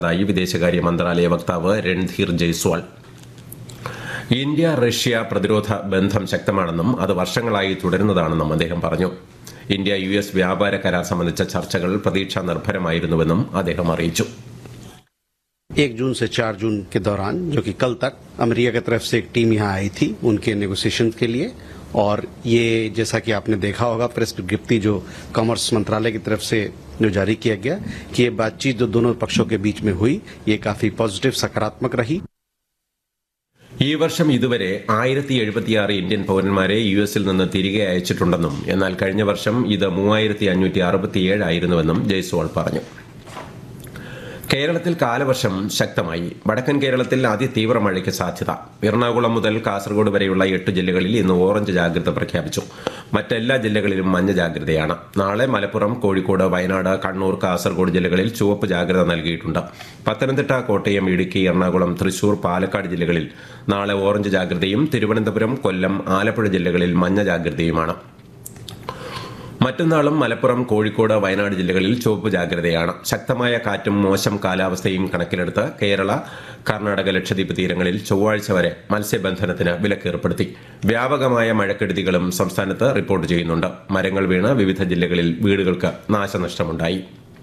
വിദേശകാര്യ മന്ത്രാലയ വക്താവ് രൺധീർ ജയ്സ്വാൾ. ഇന്ത്യ റഷ്യ പ്രതിരോധ ബന്ധം ശക്തമാണെന്നും അത് വർഷങ്ങളായി തുടരുന്നതാണെന്നും അദ്ദേഹം പറഞ്ഞു. ഇന്ത്യ US വ്യാപാര കരാർ സംബന്ധിച്ച ചർച്ചകൾ പ്രതീക്ഷാ നിർഭരമായിരുന്നുവെന്നും അദ്ദേഹം അറിയിച്ചു. 1 जून से 4 जून के दौरान, जो कि कल तक अमेरिका की तरफ से एक टीम यहाँ आई थी उनके नेगोशिएशन के लिए, और ये जैसा कि आपने देखा होगा प्रेस विज्ञप्ति जो कॉमर्स मंत्रालय की तरफ से जो जारी किया गया कि ये बातचीत जो दोनों पक्षों के बीच में हुई ये काफी पॉजिटिव सकारात्मक रही. ഈ വർഷം ഇതുവരെ 1076 ഇന്ത്യൻ പൌരന്മാരെ US-ൽ നിന്ന് തിരികെ അയച്ചിട്ടുണ്ടെന്നും എന്നാൽ കഴിഞ്ഞ വർഷം ഇത് 3567 ആയിരുന്നുവെന്നും ജയ്സ്വാൾ പറഞ്ഞു. കേരളത്തിൽ കാലവർഷം ശക്തമായി. വടക്കൻ കേരളത്തിൽ അതിതീവ്ര മഴയ്ക്ക് സാധ്യത. എറണാകുളം മുതൽ കാസർഗോഡ് വരെയുള്ള 8 ജില്ലകളിൽ ഇന്ന് ഓറഞ്ച് ജാഗ്രത പ്രഖ്യാപിച്ചു. മറ്റെല്ലാ ജില്ലകളിലും മഞ്ഞ ജാഗ്രതയാണ്. നാളെ മലപ്പുറം, കോഴിക്കോട്, വയനാട്, കണ്ണൂർ, കാസർഗോഡ് ജില്ലകളിൽ ചുവപ്പ് ജാഗ്രത നൽകിയിട്ടുണ്ട്. പത്തനംതിട്ട, കോട്ടയം, ഇടുക്കി, എറണാകുളം, തൃശൂർ, പാലക്കാട് ജില്ലകളിൽ നാളെ ഓറഞ്ച് ജാഗ്രതയും തിരുവനന്തപുരം, കൊല്ലം, ആലപ്പുഴ ജില്ലകളിൽ മഞ്ഞ ജാഗ്രതയുമാണ്. മറ്റന്നാളും മലപ്പുറം, കോഴിക്കോട്, വയനാട് ജില്ലകളിൽ ചുവപ്പ് ജാഗ്രതയാണ്. ശക്തമായ കാറ്റും മോശം കാലാവസ്ഥയും കണക്കിലെടുത്ത് കേരള, കർണാടക, ലക്ഷദ്വീപ് തീരങ്ങളിൽ ചൊവ്വാഴ്ച വരെ മത്സ്യബന്ധനത്തിന് വിലക്കേർപ്പെടുത്തി. വ്യാപകമായ മഴക്കെടുതികളും സംസ്ഥാനത്ത് റിപ്പോർട്ട് ചെയ്യുന്നുണ്ട്. മരങ്ങൾ വീണ് വിവിധ ജില്ലകളിൽ വീടുകൾക്ക് നാശനഷ്ടമുണ്ടായി.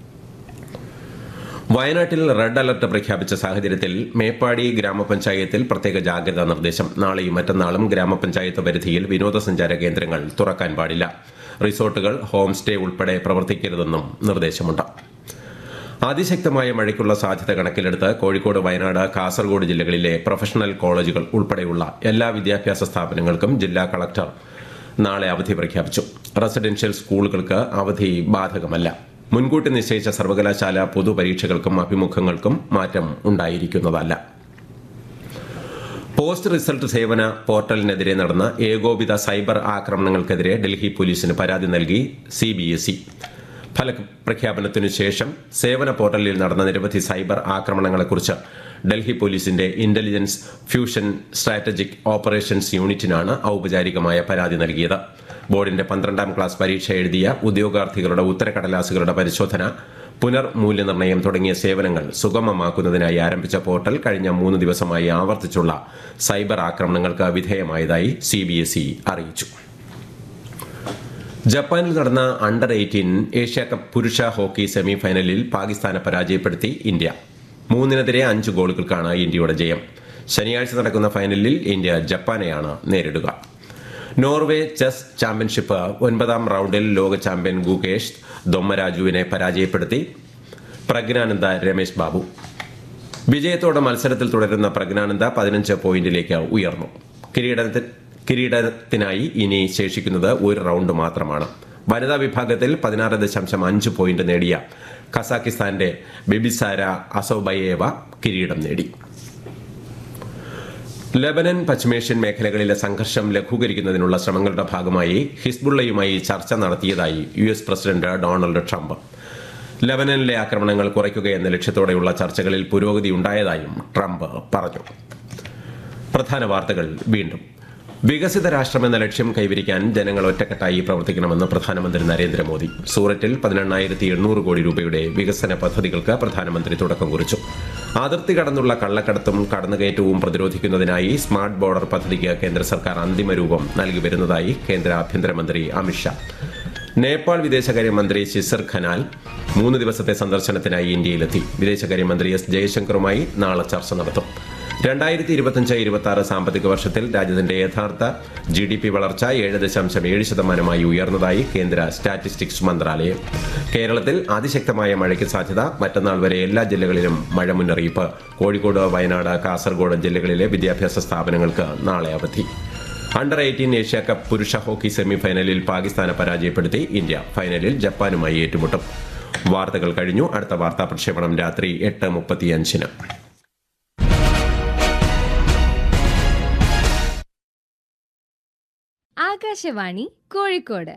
വയനാട്ടിൽ റെഡ് അലർട്ട് പ്രഖ്യാപിച്ച സാഹചര്യത്തിൽ മേപ്പാടി ഗ്രാമപഞ്ചായത്തിൽ പ്രത്യേക ജാഗ്രതാ നിർദ്ദേശം. നാളെയും മറ്റന്നാളും ഗ്രാമപഞ്ചായത്ത് പരിധിയിൽ വിനോദസഞ്ചാര കേന്ദ്രങ്ങൾ തുറക്കാൻ പാടില്ല. റിസോർട്ടുകൾ, ഹോം സ്റ്റേ ഉൾപ്പെടെ പ്രവർത്തിക്കരുതെന്നും നിർദ്ദേശമുണ്ട്. അതിശക്തമായ മഴയ്ക്കുള്ള സാധ്യത കണക്കിലെടുത്ത് കോഴിക്കോട്, വയനാട്, കാസർഗോഡ് ജില്ലകളിലെ പ്രൊഫഷണൽ കോളേജുകൾ ഉൾപ്പെടെയുള്ള എല്ലാ വിദ്യാഭ്യാസ സ്ഥാപനങ്ങൾക്കും ജില്ലാ കളക്ടർ നാളെ അവധി പ്രഖ്യാപിച്ചു. റെസിഡൻഷ്യൽ സ്കൂളുകൾക്ക് അവധി ബാധകമല്ല. മുൻകൂട്ടി നിശ്ചയിച്ച സർവകലാശാല പൊതുപരീക്ഷകൾക്കും അഭിമുഖങ്ങൾക്കും മാറ്റം ഉണ്ടായിരിക്കുന്നതല്ല. പോസ്റ്റ് റിസൾട്ട് സേവന പോർട്ടലിനെതിരെ നടന്ന ഏകോപിത സൈബർ ആക്രമണങ്ങൾക്കെതിരെ ഡൽഹി പോലീസിന് പരാതി നൽകി CBSE. ഫലപ്രഖ്യാപനത്തിനു ശേഷം സേവന പോർട്ടലിൽ നടന്ന നിരവധി സൈബർ ആക്രമണങ്ങളെക്കുറിച്ച് ഡൽഹി പോലീസിന്റെ ഇന്റലിജൻസ് ഫ്യൂഷൻ സ്ട്രാറ്റജിക് ഓപ്പറേഷൻസ് യൂണിറ്റിനാണ് ഔപചാരികമായ പരാതി നൽകിയത്. ബോർഡിന്റെ 12ാം ക്ലാസ് പരീക്ഷ എഴുതിയ ഉദ്യോഗാർത്ഥികളുടെ ഉത്തരക്കടലാസുകളുടെ പരിശോധന, പുനർമൂല്യനിർണ്ണയം തുടങ്ങിയ സേവനങ്ങൾ സുഗമമാക്കുന്നതിനായി ആരംഭിച്ച പോർട്ടൽ കഴിഞ്ഞ 3 ദിവസമായി ആവർത്തിച്ചുള്ള സൈബർ ആക്രമണങ്ങൾക്ക് വിധേയമായതായി CBSE അറിയിച്ചു. ജപ്പാനിൽ നടന്ന അണ്ടർ 18 ഏഷ്യാകപ്പ് പുരുഷ ഹോക്കി സെമി ഫൈനലിൽ പാകിസ്ഥാനെ പരാജയപ്പെടുത്തി ഇന്ത്യ. 3-5 ഗോളുകൾക്കാണ് ഇന്ത്യയുടെ ജയം. ശനിയാഴ്ച നടക്കുന്ന ഫൈനലിൽ ഇന്ത്യ ജപ്പാനെയാണ് നേരിടുക. നോർവേ ചെസ് ചാമ്പ്യൻഷിപ്പ് 9ാം റൌണ്ടിൽ ലോക ചാമ്പ്യൻ ഗുകേഷ് ദൊമ്മരാജുവിനെ പരാജയപ്പെടുത്തി പ്രജ്ഞാനന്ദ രമേശ് ബാബു. വിജയത്തോടെ മത്സരത്തിൽ തുടരുന്ന പ്രജ്ഞാനന്ദ 15 പോയിന്റിലേക്ക് ഉയർന്നു. കിരീടത്തിനായി ഇനി ശേഷിക്കുന്നത് ഒരു റൌണ്ട് മാത്രമാണ്. വനിതാ വിഭാഗത്തിൽ 16.5 പോയിന്റ് നേടിയ കസാക്കിസ്ഥാന്റെ ബെബിസാര അസോബയേവ കിരീടം നേടി. ലെബനൻ, പശ്ചിമേഷ്യൻ മേഖലകളിലെ സംഘർഷം ലഘൂകരിക്കുന്നതിനുള്ള ശ്രമങ്ങളുടെ ഭാഗമായി ഹിസ്ബുള്ളയുമായി ചർച്ച നടത്തിയതായി US പ്രസിഡന്റ് ഡൊണാൾഡ് ട്രംപ്. ലെബനനിലെ ആക്രമണങ്ങൾ കുറയ്ക്കുകയെന്ന ലക്ഷ്യത്തോടെയുള്ള ചർച്ചകളിൽ പുരോഗതിയുണ്ടായതായും ട്രംപ് പറഞ്ഞു. പ്രധാന വാർത്തകൾ വീണ്ടും. വികസിത രാഷ്ട്രമെന്ന ലക്ഷ്യം കൈവരിക്കാൻ ജനങ്ങൾ ഒറ്റക്കെട്ടായി പ്രവർത്തിക്കണമെന്ന് പ്രധാനമന്ത്രി നരേന്ദ്രമോദി. സൂററ്റിൽ 18,800 കോടി രൂപയുടെ വികസന പദ്ധതികൾക്ക് പ്രധാനമന്ത്രി തുടക്കം കുറിച്ചു. അതിർത്തി കടന്നുള്ള കള്ളക്കടത്തും കടന്നുകയറ്റവും പ്രതിരോധിക്കുന്നതിനായി സ്മാർട്ട് ബോർഡർ പദ്ധതിക്ക് കേന്ദ്ര സർക്കാർ അന്തിമ രൂപം നൽകി വരുന്നതായി കേന്ദ്ര ആഭ്യന്തരമന്ത്രി അമിത്ഷാ. നേപ്പാൾ വിദേശകാര്യമന്ത്രി ശിശിർ ഖനാൽ 3 ദിവസത്തെ സന്ദർശനത്തിനായി ഇന്ത്യയിലെത്തി. വിദേശകാര്യമന്ത്രി S. ജയശങ്കറുമായി നാളെ ചർച്ച നടത്തും. 2025-26 സാമ്പത്തിക വർഷത്തിൽ രാജ്യത്തിന്റെ യഥാർത്ഥ GDP വളർച്ച 7.7% ഉയർന്നതായി കേന്ദ്ര സ്റ്റാറ്റിസ്റ്റിക്സ് മന്ത്രാലയം. കേരളത്തിൽ അതിശക്തമായ മഴയ്ക്ക് സാധ്യത. മറ്റന്നാൾ വരെ എല്ലാ ജില്ലകളിലും മഴ മുന്നറിയിപ്പ്. കോഴിക്കോട്, വയനാട്, കാസർഗോഡ് ജില്ലകളിലെ വിദ്യാഭ്യാസ സ്ഥാപനങ്ങൾക്ക് നാളെ അവധി. അണ്ടർ 18 ഏഷ്യാകപ്പ് പുരുഷ ഹോക്കി സെമി ഫൈനലിൽ പാകിസ്ഥാനെ പരാജയപ്പെടുത്തി ഇന്ത്യ. ഫൈനലിൽ ജപ്പാനുമായി ഏറ്റുമുട്ടും. വാർത്തകൾ കഴിഞ്ഞു. അടുത്ത വാർത്താ പ്രക്ഷേപണം രാത്രി 8:35-ന്. ആകാശവാണി കോഴിക്കോട്.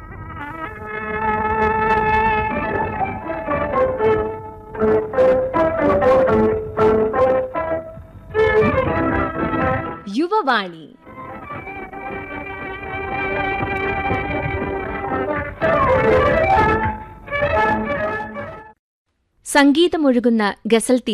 യുവവാണി. സംഗീതമൊഴുകുന്ന ഗസൽ